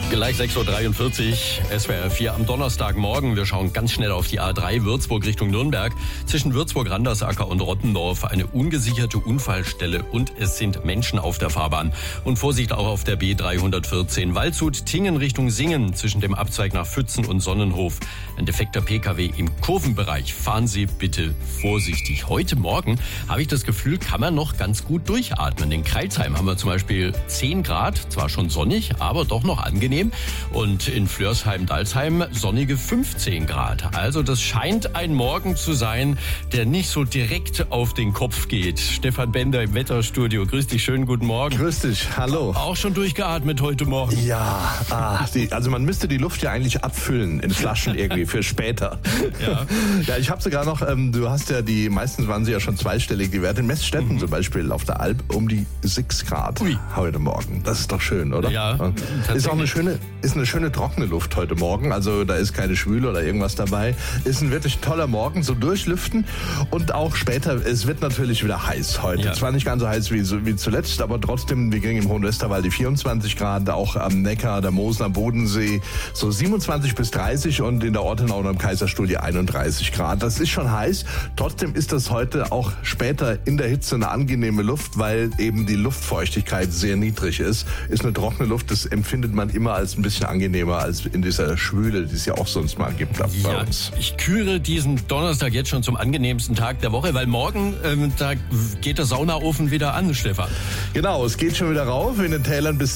Gleich 6.43 Uhr, SWR 4 am Donnerstagmorgen. Wir schauen ganz schnell auf die A3 Würzburg Richtung Nürnberg. Zwischen Würzburg-Randersacker und Rottendorf eine ungesicherte Unfallstelle und es sind Menschen auf der Fahrbahn. Und Vorsicht auch auf der B314 Waldshut-Tingen Richtung Singen zwischen dem Abzweig nach Pfützen und Sonnenhof. Ein defekter Pkw im Kurvenbereich. Fahren Sie bitte vorsichtig. Heute Morgen habe ich das Gefühl, kann man noch ganz gut durchatmen. In Crailsheim haben wir zum Beispiel 10 Grad, zwar schon sonnig, aber doch noch angenehm. Und in Flörsheim-Dalsheim sonnige 15 Grad. Also das scheint ein Morgen zu sein, der nicht so direkt auf den Kopf geht. Stefan Bender im Wetterstudio. Grüß dich, schönen guten Morgen. Grüß dich, hallo. Auch schon durchgeatmet heute Morgen? Ja, also man müsste die Luft ja eigentlich abfüllen in Flaschen irgendwie für später. Ja, ich habe sogar noch, du hast ja meistens waren sie ja schon zweistellig, die Werte in Messstätten zum Beispiel auf der Alp um die 6 Grad heute Morgen. Das ist doch schön, oder? Ja, ist auch eine schöne trockene Luft heute Morgen, also da ist keine Schwüle oder irgendwas dabei. Ist ein wirklich toller Morgen, so durchlüften und auch später, es wird natürlich wieder heiß heute. Ja. Zwar nicht ganz so heiß wie zuletzt, aber trotzdem, wir kriegen im Hohen Westerwald die 24 Grad, auch am Neckar, der Mosel, am Bodensee so 27 bis 30 und in der Ortenau und am Kaiserstuhl die 31 Grad. Das ist schon heiß, trotzdem ist das heute auch später in der Hitze eine angenehme Luft, weil eben die Luftfeuchtigkeit sehr niedrig ist. Ist eine trockene Luft, das empfindet man immer als ein bisschen angenehmer als in dieser Schwüle, die es ja auch sonst mal gibt bei uns. Ich küre diesen Donnerstag jetzt schon zum angenehmsten Tag der Woche, weil morgen da geht der Saunaofen wieder an, Stefan. Genau, es geht schon wieder rauf, in den Tälern bis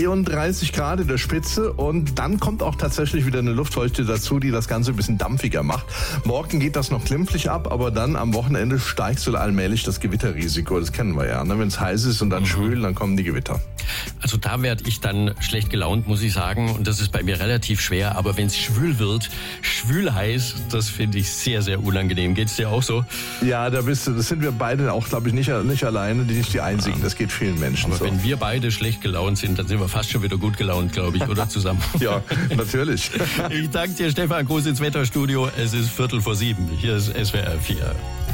33 Grad in der Spitze und dann kommt auch tatsächlich wieder eine Luftfeuchte dazu, die das Ganze ein bisschen dampfiger macht. Morgen geht das noch glimpflich ab, aber dann am Wochenende steigt so allmählich das Gewitterrisiko, das kennen wir ja. Ne? Wenn es heiß ist und dann schwül, dann kommen die Gewitter. Also da werde ich dann schlecht gelaunt, muss ich sagen. Und das ist bei mir relativ schwer. Aber wenn es schwül wird, schwül heiß, das finde ich sehr, sehr unangenehm. Geht's dir auch so? Ja, das sind wir beide auch, glaube ich, nicht alleine, nicht die Einzigen. Das geht vielen Menschen aber so. Wenn wir beide schlecht gelaunt sind, dann sind wir fast schon wieder gut gelaunt, glaube ich, oder zusammen? Ja, natürlich. Ich danke dir, Stefan. Gruß ins Wetterstudio. Es ist 6:45. Hier ist SWR 4.